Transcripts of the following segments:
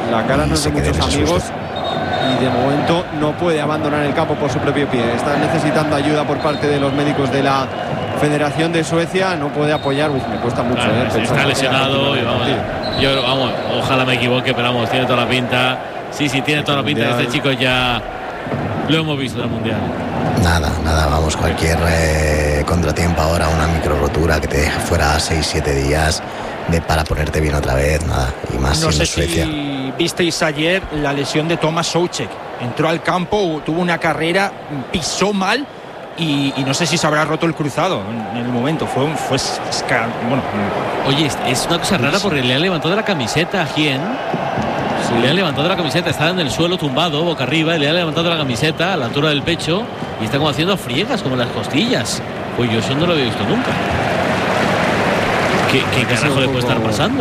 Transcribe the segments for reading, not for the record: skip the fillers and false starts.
La cara no es de muchos amigos y de momento no puede abandonar el campo por su propio pie. Está necesitando ayuda por parte de los médicos de la Federación de Suecia. No puede apoyar. Me cuesta mucho. Está lesionado y vamos, ojalá me equivoque, pero vamos, tiene toda la pinta. Sí, tiene toda la pinta de este chico. Ya lo hemos visto en el Mundial. Nada, vamos, cualquier contratiempo ahora, una micro rotura que te deje fuera 6-7 días para ponerte bien otra vez, nada, y más no en sé Suecia. Si visteis ayer la lesión de Tomáš Souček. Entró al campo, tuvo una carrera, pisó mal y no sé si se habrá roto el cruzado en el momento. Bueno. Oye, es una cosa rara porque le han levantado de la camiseta a Hien. Sí. Le han levantado de la camiseta, está en el suelo tumbado, boca arriba, y le han levantado de la camiseta a la altura del pecho y está como haciendo friegas, como las costillas. Pues yo eso no lo había visto nunca. ¿Qué carajo le puede estar pasando?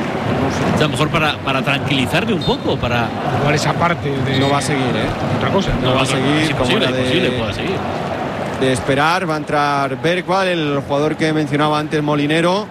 O sea, a lo mejor para tranquilizarle un poco, para... Igual esa parte de... No va a seguir, otra cosa. No va a seguir. Es imposible pueda seguir. De esperar, va a entrar Bergvall, el jugador que mencionaba antes, Molinero,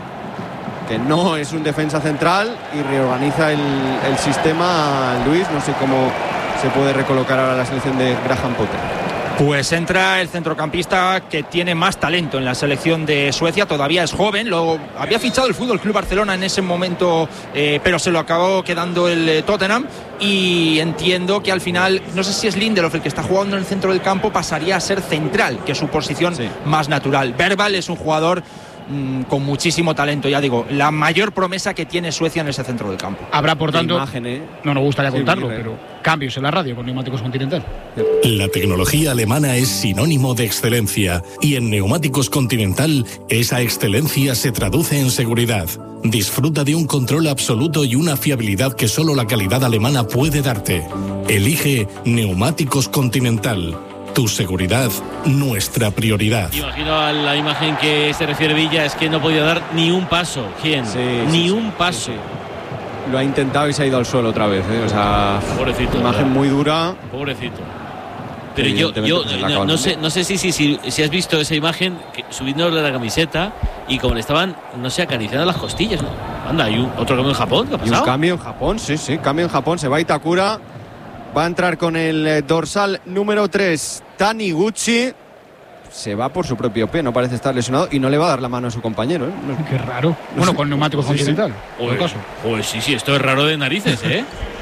que no es un defensa central, y reorganiza el sistema. Luis, no sé cómo se puede recolocar ahora la selección de Graham Potter. Pues entra el centrocampista que tiene más talento en la selección de Suecia, todavía es joven, lo había fichado el Fútbol Club Barcelona en ese momento, pero se lo acabó quedando el Tottenham, y entiendo que al final, no sé si es Lindelof el que está jugando en el centro del campo, pasaría a ser central, que es su posición más natural. Bergvall es un jugador con muchísimo talento, ya digo, la mayor promesa que tiene Suecia en ese centro del campo. Habrá, por tanto, no nos gustaría contarlo, pero cambios en la radio con Neumáticos Continental. La tecnología alemana es sinónimo de excelencia, y en Neumáticos Continental esa excelencia se traduce en seguridad. Disfruta de un control absoluto y una fiabilidad que solo la calidad alemana puede darte. Elige Neumáticos Continental. Tu seguridad, nuestra prioridad. Imagino a la imagen que se refiere Villa, es que no podía dar ni un paso. Ni un paso. Lo ha intentado y se ha ido al suelo otra vez. O sea, pobrecito, imagen ¿verdad? Muy dura. Pobrecito. Pero yo no sé si has visto esa imagen subiéndole la camiseta y como le estaban, acariciando las costillas, ¿no? Anda, hay otro cambio en Japón. ¿Qué ha pasado? Y un cambio en Japón, cambio en Japón. Se va Itakura. Va a entrar con el dorsal número 3, Taniguchi. Se va por su propio pie, no parece estar lesionado y no le va a dar la mano a su compañero. Qué raro. Con Neumáticos Continental. Pues sí, esto es raro de narices, ¿eh?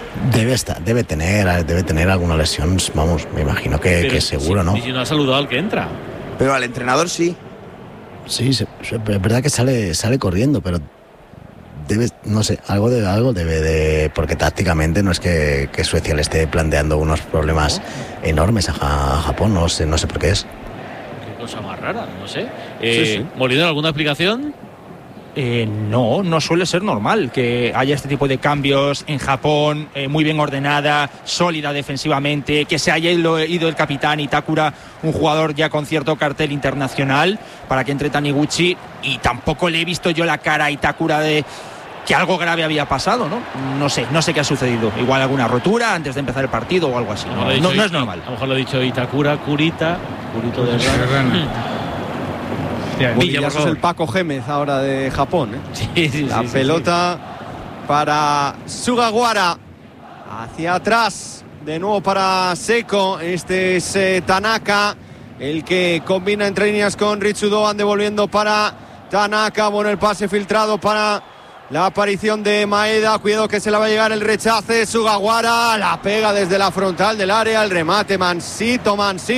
Debe tener alguna lesión, vamos, me imagino que seguro, ¿no? Y si no ha saludado al que entra. Pero al entrenador sí. Sí, es verdad que sale corriendo, pero no sé, algo debe de, porque tácticamente no es que Suecia le esté planteando unos problemas enormes a Japón, no sé por qué es. Qué cosa más rara, no sé. Molinero, ¿alguna explicación? No suele ser normal que haya este tipo de cambios en Japón, muy bien ordenada, sólida defensivamente, que se haya ido el capitán Itakura, un jugador ya con cierto cartel internacional, para que entre Taniguchi, y tampoco le he visto yo la cara a Itakura de que algo grave había pasado, ¿no? No sé qué ha sucedido. Igual alguna rotura antes de empezar el partido o algo así. No es normal. A lo mejor lo ha dicho Itakura, Curito de rana. Villa, es el Paco Gémez ahora de Japón, ¿eh? La pelota para Sugawara, hacia atrás, de nuevo para Seko. Este es Tanaka, el que combina entre líneas con Ritsu Doan, devolviendo para Tanaka. Bueno, el pase filtrado para la aparición de Maeda. Cuidado que se la va a llegar el rechace. Sugawara la pega desde la frontal del área. El remate Mansito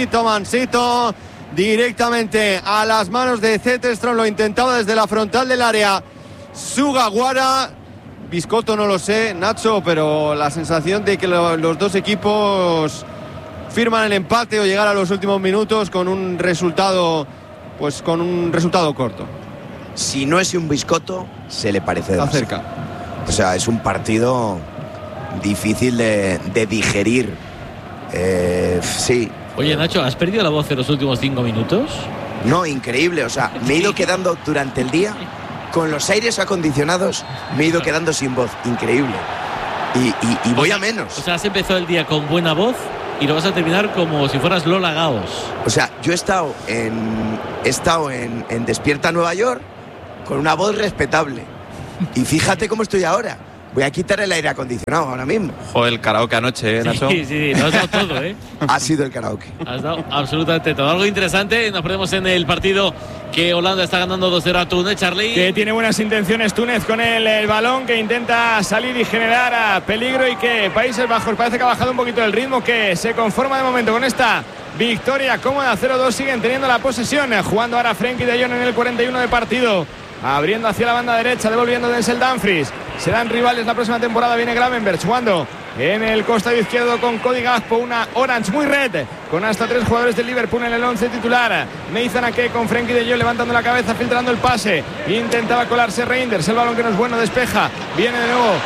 directamente a las manos de Zetterström. Lo intentaba desde la frontal del área Sugawara. Biscotto no lo sé, Nacho, pero la sensación de que los dos equipos firman el empate o llegar a los últimos minutos con un resultado corto. Si no es un Biscotto, se le parece Está demasiado. cerca. O sea, es un partido difícil de digerir. Sí. Oye, Nacho, ¿has perdido la voz en los últimos 5 minutos? No, increíble. O sea, me he ido quedando durante el día con los aires acondicionados, me he ido quedando sin voz. Increíble. Y voy a menos. O sea, has empezado el día con buena voz y lo vas a terminar como si fueras Lola Gaos. O sea, yo he estado en Despierta Nueva York con una voz respetable. Y fíjate cómo estoy ahora. Voy a quitar el aire acondicionado ahora mismo. Joder, el karaoke anoche, Nacho. Sí, lo has dado todo, ¿eh? Ha sido el karaoke. Has dado absolutamente todo. Algo interesante, nos ponemos en el partido que Holanda está ganando 2-0 a Túnez, Charlie. Que tiene buenas intenciones Túnez con el balón, que intenta salir y generar peligro, y que Países Bajos parece que ha bajado un poquito el ritmo, que se conforma de momento con esta victoria cómoda 0-2. Siguen teniendo la posesión, jugando ahora Frenkie de Jong en el 41 de partido, abriendo hacia la banda derecha, devolviendo Denzel Dumfries. Serán rivales la próxima temporada. Viene Gravenberch jugando en el costado izquierdo con Cody Gakpo, una Orange muy red, con hasta 3 jugadores del Liverpool en el 11 titular. Nathan Ake con Frenkie de Jong levantando la cabeza, filtrando el pase. Intentaba colarse Reinders, el balón que no es bueno, despeja. Viene de nuevo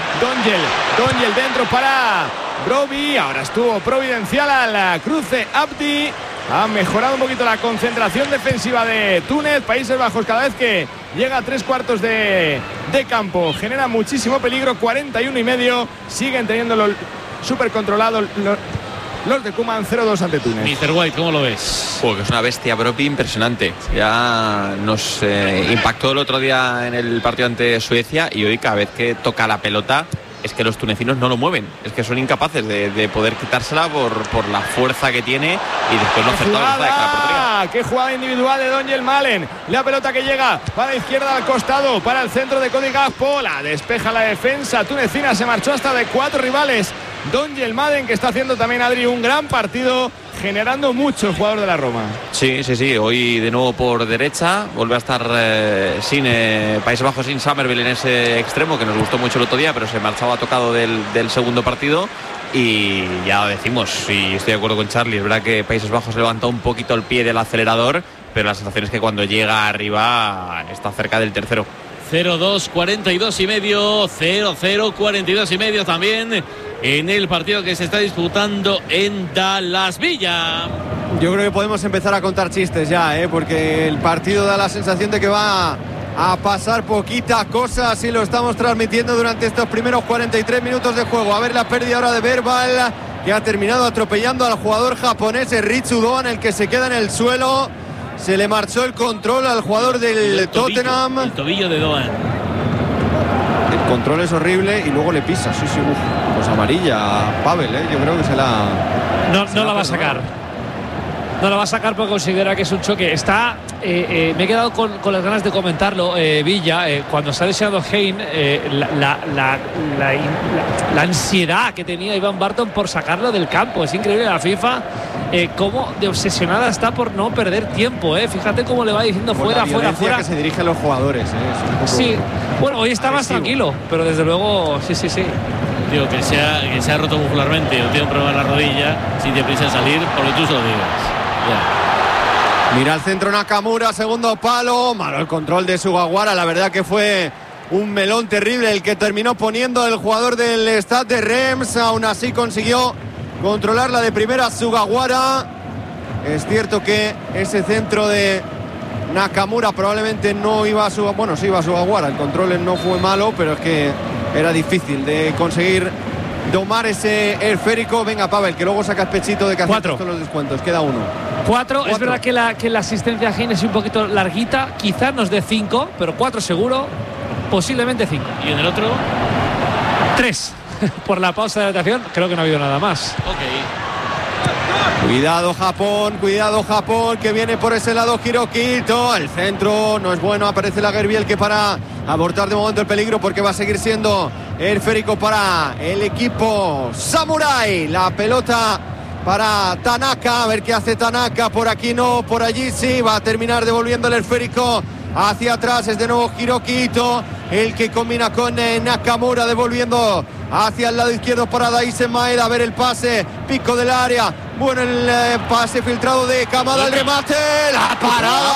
Donjel dentro para Brobbey. Ahora estuvo providencial al cruce Abdi. Ha mejorado un poquito la concentración defensiva de Túnez. Países Bajos, cada vez que llega a 3/4 de campo, genera muchísimo peligro. 41,5. Siguen teniéndolo súper controlado los de Koeman. 0-2 ante Túnez. Mr. White, ¿cómo lo ves? Que es una bestia Brobbey impresionante. Ya nos impactó el otro día en el partido ante Suecia, y hoy cada vez que toca la pelota es que los tunecinos no lo mueven, es que son incapaces de poder quitársela por la fuerza que tiene, y después no acertaba. ¡Qué jugada individual de Donjel Malen! La pelota que llega para la izquierda al costado, para el centro de Cody Gakpo, la despeja la defensa tunecina, se marchó hasta de 4 rivales. Donjel Malen, que está haciendo también, Adri, un gran partido, generando mucho el jugador de la Roma. Sí, hoy de nuevo por derecha, vuelve a estar sin Países Bajos, sin Summerville en ese extremo, que nos gustó mucho el otro día, pero se marchaba tocado del segundo partido. Y ya lo decimos, y estoy de acuerdo con Charlie, es verdad que Países Bajos levantó un poquito el pie del acelerador, pero la sensación es que cuando llega arriba está cerca del tercero. 0-2, 42,5, 0-0, 42,5 también en el partido que se está disputando en Dallas Villa. Yo creo que podemos empezar a contar chistes ya, porque el partido da la sensación de que va a pasar poquita cosa, así lo estamos transmitiendo durante estos primeros 43 minutos de juego. A ver la pérdida ahora de Verbal, que ha terminado atropellando al jugador japonés Ritsu Doan, el que se queda en el suelo. Se le marchó el control al jugador del Tottenham. El tobillo de Doan. El control es horrible y luego le pisa. Sí, pues amarilla Pavel, yo creo que se la... No la va a sacar. No la va a sacar porque considera que es un choque. Está, me he quedado con las ganas de comentarlo, Villa, cuando se ha lesionado Hein, la ansiedad que tenía Ivan Barton por sacarlo del campo. Es increíble la FIFA, cómo de obsesionada está por no perder tiempo. Fíjate cómo le va diciendo fuera. Que se dirige a los jugadores. Sí, bueno, hoy está más tranquilo, pero desde luego, sí. Digo, que se ha roto muscularmente o tiene un problema en la rodilla, si te prisa salir, porque tú se lo digas. Yeah. Mira el centro Nakamura, segundo palo, malo el control de Sugawara, la verdad que fue un melón terrible el que terminó poniendo el jugador del Stade de Reims. Aún así consiguió controlarla de primera Sugawara. Es cierto que ese centro de Nakamura probablemente no iba a Sugawara, bueno, sí iba a Sugawara, el control no fue malo, pero es que era difícil de conseguir domar ese esférico. Venga, Pavel, que luego sacas pechito de que hacer todos los descuentos. Queda 1. 4. Es verdad que la asistencia a Hein es un poquito larguita. Quizás nos dé 5, pero 4 seguro. Posiblemente 5. ¿Y en el otro? 3. Por la pausa de hidratación, creo que no ha habido nada más. Ok. Cuidado Japón, que viene por ese lado Hirokito. El centro no es bueno, aparece Lagerbielke que para abortar de momento el peligro, porque va a seguir siendo el esférico para el equipo Samurai. La pelota para Tanaka, a ver qué hace Tanaka. Por aquí no, por allí sí. Va a terminar devolviendo el esférico hacia atrás. Es de nuevo Hirokito el que combina con Nakamura, devolviendo hacia el lado izquierdo para Daisen Maeda. A ver el pase, pico del área. Bueno, el pase filtrado de Kamada, el remate. La parada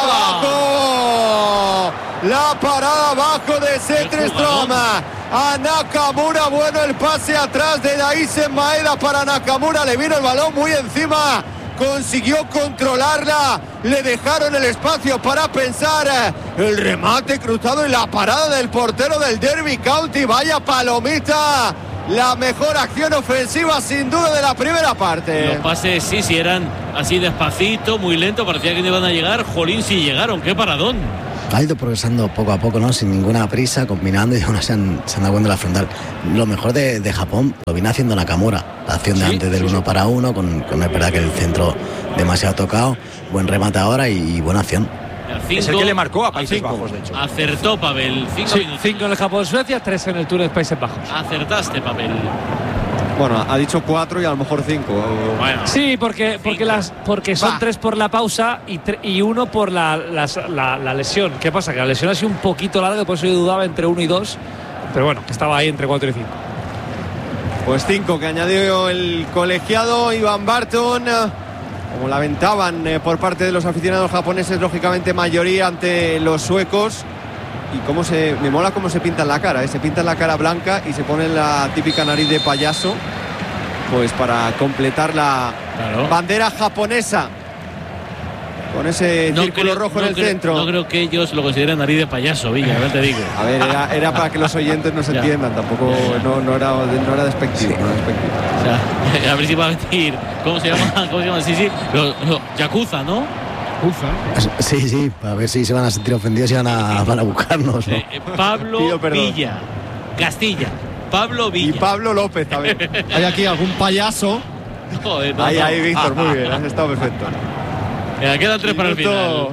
abajo. La parada abajo de Zetterström a Nakamura. Bueno, el pase atrás de Daisen Maeda para Nakamura. Le vino el balón muy encima. Consiguió controlarla. Le dejaron el espacio para pensar. El remate cruzado y la parada del portero del Derby County. Vaya palomita. La mejor acción ofensiva sin duda de la primera parte. Los pases sí eran así despacito, muy lento. Parecía que no iban a llegar. Jolín, sí llegaron. ¡Qué paradón! ha ido progresando poco a poco, ¿no? Sin ninguna prisa, combinando, y aún se han dado cuenta de la frontal. Lo mejor de Japón lo viene haciendo Nakamura, la acción de antes del 1 para 1, con es verdad que el centro demasiado tocado, buen remate ahora y buena acción. Es el que le marcó a Países Bajos, de hecho. Acertó Pavel. 5 en el Japón-Suecia, 3 en el Túnez Países Bajos. Acertaste, Pavel. Bueno, ha dicho 4 y a lo mejor 5. Bueno, sí, porque son 3 por la pausa y 1 por la lesión. ¿Qué pasa? Que la lesión ha sido un poquito larga, por eso yo dudaba entre 1 y 2. Pero bueno, estaba ahí entre 4 y 5. Pues 5 que añadió el colegiado Ivan Barton. Como lamentaban por parte de los aficionados japoneses, lógicamente mayoría ante los suecos. Y me mola cómo se pintan la cara, se pintan la cara blanca y se ponen la típica nariz de payaso, pues para completar la bandera japonesa, con ese círculo rojo en el centro. No creo que ellos lo consideren nariz de payaso, Villa, ya te digo. A ver, era para que los oyentes nos entiendan, tampoco no era despectivo. O sea, a ver si va a decir, ¿cómo se llama? Sí, Yakuza, ¿no? Sí, para ver si se van a sentir ofendidos y van a buscarnos, ¿no? Pablo Villa, Castilla, Pablo Villa. Y Pablo López, a ver. ¿Hay aquí algún payaso? Joder, ahí, Víctor, muy bien, has estado perfecto. Quedan 3 para el final.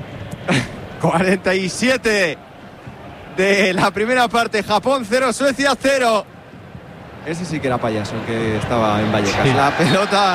47 de la primera parte. Japón 0, Suecia 0. Ese sí que era payaso, que estaba en Vallecas. Sí. La pelota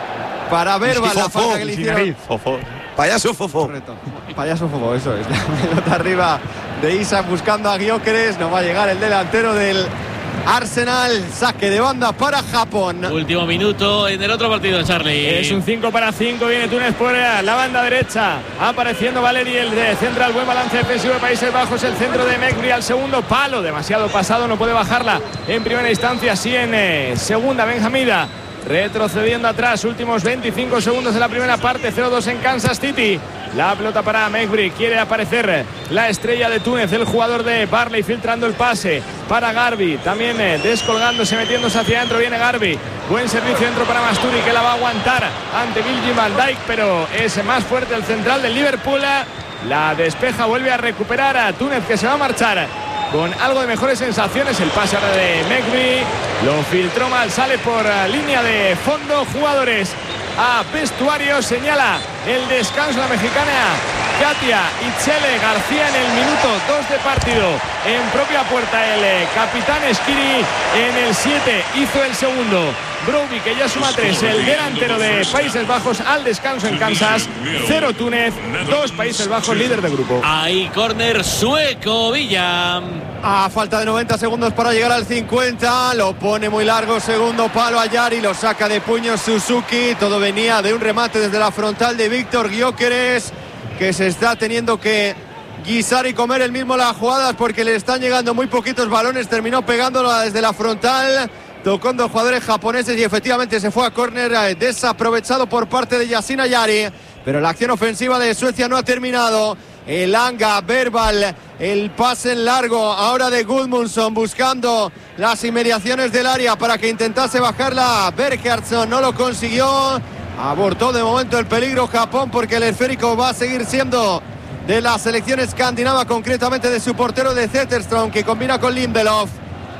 para Verbal, la falta que le hicieron. Payaso Fofo. Correcto. Payaso Fofo, eso es. La pelota arriba de Isak buscando a Gyökeres. No va a llegar el delantero del Arsenal. Saque de banda para Japón. Último minuto en el otro partido, Charlie. Es un 5 para 5. Viene Túnez por la banda derecha. Apareciendo Valeri, el de central. Buen balance defensivo de Países Bajos. El centro de Mekri al segundo palo. Demasiado pasado. No puede bajarla en primera instancia. Sí en segunda. Benjamida. Retrocediendo atrás, últimos 25 segundos de la primera parte, 0-2 en Kansas City. La pelota para Mekri, quiere aparecer la estrella de Túnez, el jugador de Barley, filtrando el pase para Garbi, también descolgándose, metiéndose hacia adentro, viene Garbi. Buen servicio dentro para Masturi, que la va a aguantar ante Virgil van Dijk, pero es más fuerte el central del Liverpool. La despeja, vuelve a recuperar a Túnez, que se va a marchar con algo de mejores sensaciones. El pase ahora de Mekri, lo filtró mal, sale por línea de fondo. Jugadores a vestuario, señala el descanso la mexicana Katia Itzele García en el minuto 2 de partido. En propia puerta el capitán Esquiri en el 7 hizo el segundo. Brody, que ya suma 3, el delantero de Países Bajos, al descanso en Kansas. 0 Túnez, 2 Países Bajos, líder de grupo. Ahí córner sueco, Villa. A falta de 90 segundos para llegar al 50, lo pone muy largo, segundo palo a Yari, lo saca de puño Suzuki. Todo venía de un remate desde la frontal de Víctor Gyökeres, que se está teniendo que guisar y comer él mismo las jugadas porque le están llegando muy poquitos balones. Terminó pegándolo desde la frontal, tocó 2 jugadores japoneses y efectivamente se fue a córner desaprovechado por parte de Yasin Ayari. Pero la acción ofensiva de Suecia no ha terminado. El Anga, Verbal, el pase en largo ahora de Gudmundsson buscando las inmediaciones del área para que intentase bajarla Bergertsson, no lo consiguió. Abortó de momento el peligro Japón porque el esférico va a seguir siendo de la selección escandinava, concretamente de su portero de Zetterström, que combina con Lindelof.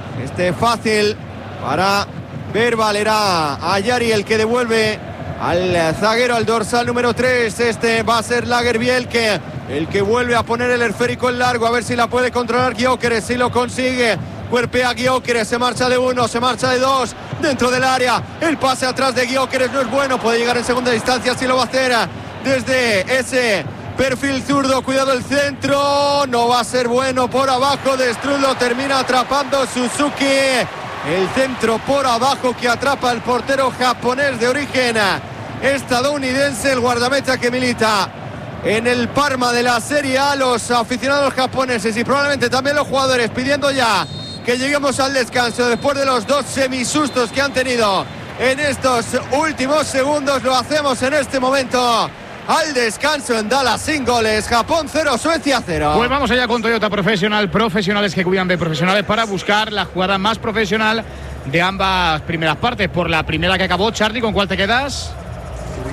Fácil para Verbal, era Ayari el que devuelve al zaguero, al dorsal número 3. Va a ser Lagerbielke el que vuelve a poner el esférico en largo, a ver si la puede controlar Gyökeres, si lo consigue. Cuerpea Gyökeres, se marcha de 1, se marcha de 2 dentro del área. El pase atrás de Gyökeres no es bueno, puede llegar en segunda distancia, si lo va a hacer desde ese perfil zurdo. Cuidado el centro, no va a ser bueno. Por abajo de Struth, lo termina atrapando Suzuki. El centro por abajo que atrapa el portero japonés de origen estadounidense, el guardameta que milita en el Parma de la Serie A. Los aficionados japoneses y probablemente también los jugadores pidiendo ya que lleguemos al descanso después de los 2 semisustos que han tenido en estos últimos segundos. Lo hacemos en este momento al descanso en Dallas sin goles. Japón 0, Suecia 0. Pues vamos allá con Toyota Profesional, profesionales que cuidan de profesionales, para buscar la jugada más profesional de ambas primeras partes. Por la primera que acabó, Charlie, ¿con cuál te quedas?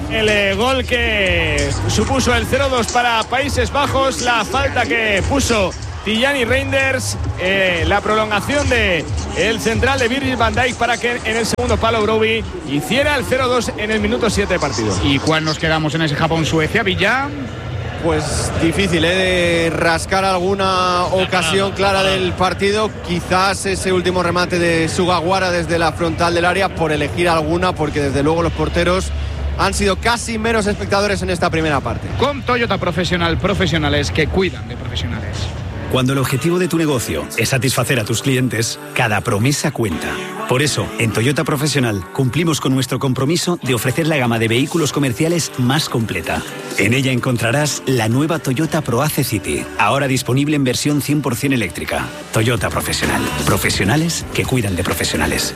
el gol que supuso el 0-2 para Países Bajos, la falta que puso Tijani Reinders, la prolongación de el central de Virgil van Dijk para que en el segundo palo Brobbey hiciera el 0-2 en el minuto 7 de partido. ¿Y cuál nos quedamos en ese Japón-Suecia, Villa? Pues difícil, de rascar alguna ocasión clara del partido. Quizás ese último remate de Sugawara desde la frontal del área, por elegir alguna, porque desde luego los porteros han sido casi menos espectadores en esta primera parte. Con Toyota Profesional, profesionales que cuidan de profesionales. Cuando el objetivo de tu negocio es satisfacer a tus clientes, cada promesa cuenta. Por eso, en Toyota Profesional cumplimos con nuestro compromiso de ofrecer la gama de vehículos comerciales más completa. En ella encontrarás la nueva Toyota ProAce City, ahora disponible en versión 100% eléctrica. Toyota Profesional. Profesionales que cuidan de profesionales.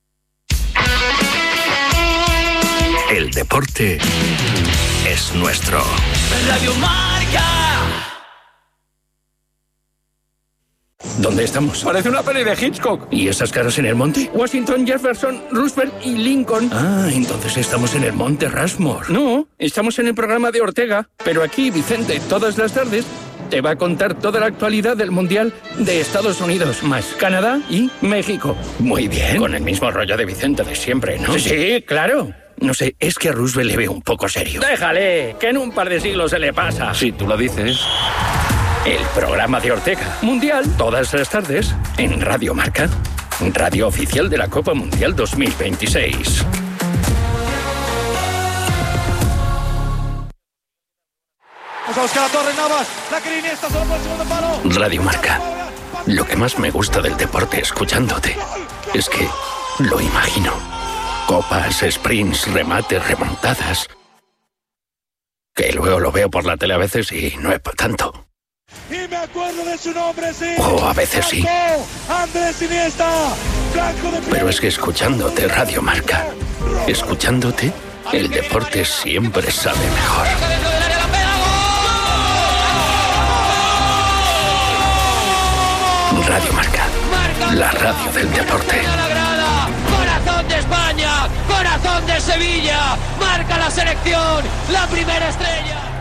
El deporte es nuestro. Radio Marca. ¿Dónde estamos? Parece una peli de Hitchcock. ¿Y esas caras en el monte? Washington, Jefferson, Roosevelt y Lincoln. Ah, entonces estamos en el monte Rushmore. No, estamos en el programa de Ortega. Pero aquí, Vicente, todas las tardes, te va a contar toda la actualidad del Mundial de Estados Unidos, más Canadá y México. Muy bien. Con el mismo rollo de Vicente de siempre, ¿no? Sí, claro. No sé, es que a Roosevelt le veo un poco serio. Déjale, que en un par de siglos se le pasa. Si tú lo dices. El programa de Ortega. Mundial, todas las tardes, en Radio Marca. Radio oficial de la Copa Mundial 2026. Vamos a buscar a Torres Navas. La que Iniesta solo por el segundo palo. Radio Marca. Lo que más me gusta del deporte escuchándote es que lo imagino. Copas, sprints, remates, remontadas. Que luego lo veo por la tele a veces y no es para tanto. Y me acuerdo de su nombre, sí. A veces sí. Andrés Iniesta. Pero es que escuchándote Radio Marca, escuchándote, el deporte siempre sabe mejor. Radio Marca, la radio del deporte. Corazón de España, corazón de Sevilla, marca la selección, la primera estrella.